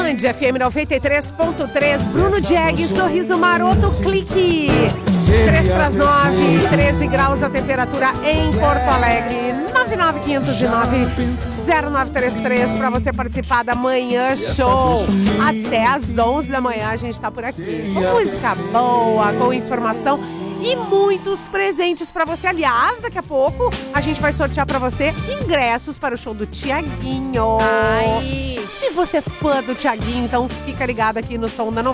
Band FM 93.3, Bruno Jag, Sorriso Maroto, clique. 3 para as 9, 13 graus a temperatura em Porto Alegre. 99509-0933 para você participar da Manhã Show. Até às 11 da manhã a gente está por aqui. Com música boa, com informação e muitos presentes para você. Aliás, daqui a pouco a gente vai sortear para você ingressos para o show do Tiaguinho. Ai. Se você é fã do Tiaguinho, então fica ligado aqui no som da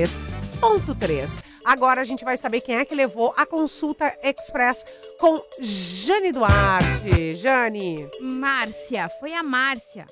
93.3. Agora a gente vai saber quem é que levou a consulta express com Jane Duarte. Jane. Márcia, foi a Márcia.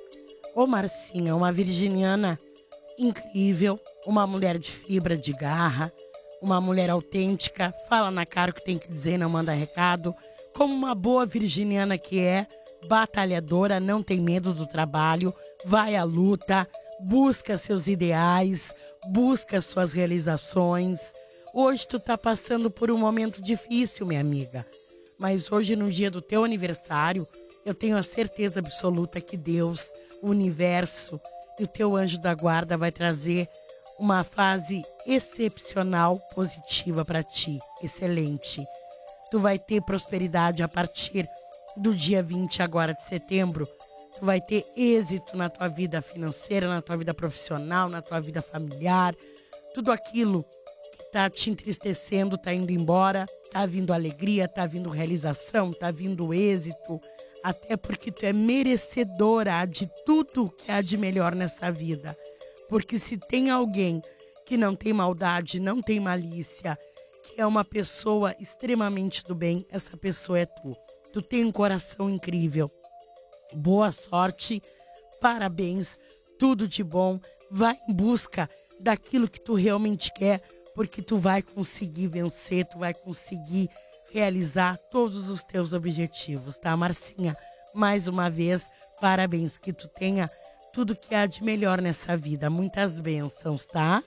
Ô Marcinha, uma virginiana incrível, uma mulher de fibra, de garra, uma mulher autêntica, fala na cara o que tem que dizer, não manda recado. Como uma boa virginiana que é, batalhadora, não tem medo do trabalho, vai à luta, busca seus ideais, busca suas realizações. Hoje tu tá passando por um momento difícil, minha amiga. Mas hoje, no dia do teu aniversário, eu tenho a certeza absoluta que Deus, o universo e o teu anjo da guarda vai trazer uma fase excepcional, positiva para ti. Excelente. Tu vai ter prosperidade a partir do dia 20 agora de setembro. Tu vai ter êxito na tua vida financeira, na tua vida profissional, na tua vida familiar. Tudo aquilo que tá te entristecendo tá indo embora, tá vindo alegria, tá vindo realização, tá vindo êxito. Até porque tu é merecedora de tudo que há de melhor nessa vida. Porque se tem alguém que não tem maldade, não tem malícia, que é uma pessoa extremamente do bem, essa pessoa é tu. Tu tem um coração incrível. Boa sorte, parabéns, tudo de bom. Vai em busca daquilo que tu realmente quer, porque tu vai conseguir vencer, tu vai conseguir realizar todos os teus objetivos, tá, Marcinha? Mais uma vez, parabéns, que tu tenha tudo que há de melhor nessa vida. Muitas bênçãos, tá?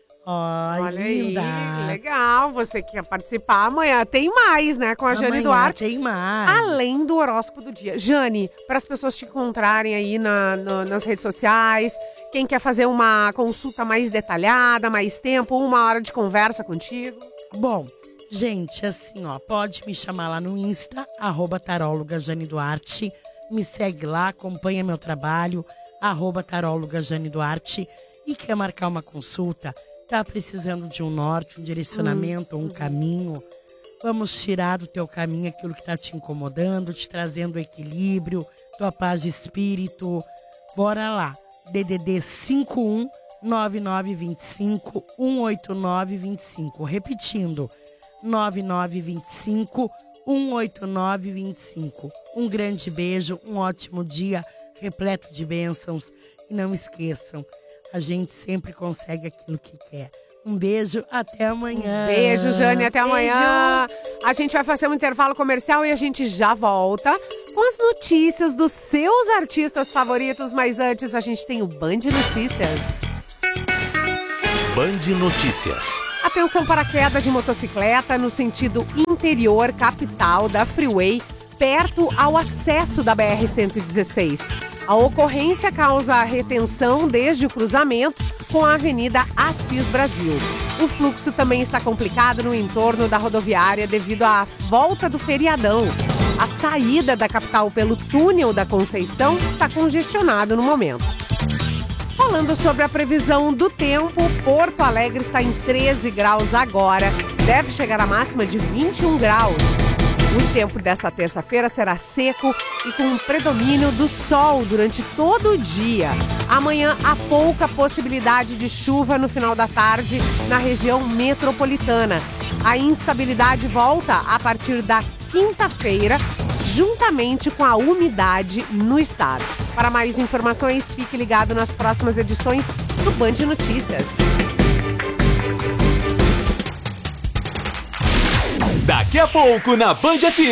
Olha linda. aí, que legal. Você quer participar amanhã? Tem mais, né? Com a Jane Duarte. Tem mais. Além do horóscopo do dia. Jane, para as pessoas te encontrarem aí nas redes sociais, quem quer fazer uma consulta mais detalhada, mais tempo, 1 hora de conversa contigo. Bom, gente, assim, ó, pode me chamar lá no Insta, @taróloga Jane Duarte. Me segue lá, acompanha meu trabalho, @taróloga Jane Duarte. E quer marcar uma consulta? Tá precisando de um norte, um direcionamento, um caminho? Vamos tirar do teu caminho aquilo que tá te incomodando, te trazendo equilíbrio, tua paz de espírito. Bora lá. DDD 51 9925 18925. Repetindo, 9925 18925. Um grande beijo, um ótimo dia, repleto de bênçãos. E não esqueçam, a gente sempre consegue aquilo que quer. Um beijo, até amanhã. Beijo, Jane, até amanhã. A gente vai fazer um intervalo comercial e a gente já volta com as notícias dos seus artistas favoritos. Mas antes, a gente tem o Band Notícias. Band Notícias. Atenção para a queda de motocicleta no sentido interior capital da Freeway, perto ao acesso da BR-116. A ocorrência causa retenção desde o cruzamento com a Avenida Assis Brasil. O fluxo também está complicado no entorno da rodoviária devido à volta do feriadão. A saída da capital pelo túnel da Conceição está congestionado no momento. Falando sobre a previsão do tempo, Porto Alegre está em 13 graus agora, deve chegar a máxima de 21 graus. O tempo dessa terça-feira será seco e com um predomínio do sol durante todo o dia. Amanhã há pouca possibilidade de chuva no final da tarde na região metropolitana. A instabilidade volta a partir da quinta-feira, juntamente com a umidade no estado. Para mais informações, fique ligado nas próximas edições do Band Notícias. Daqui a pouco na Band FM.